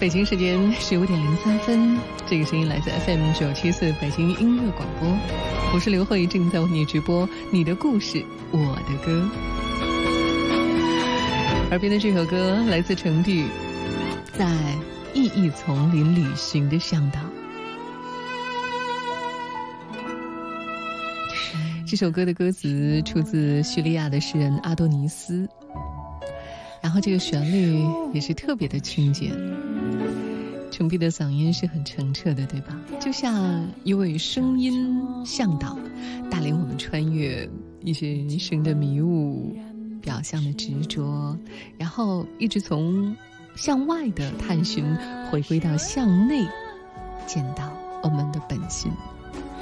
北京时间15:03，这个声音来自 FM974北京音乐广播，我是刘慧，正在为你直播你的故事，我的歌。耳边的这首歌来自程璧，在意义丛林旅行的向导。这首歌的歌词出自叙利亚的诗人阿多尼斯，然后这个旋律也是特别的清简。程璧的嗓音是很澄澈的，对吧？就像一位声音向导，带领我们穿越一些人生的迷雾、表象的执着，然后一直从向外的探寻，回归到向内，见到我们的本心。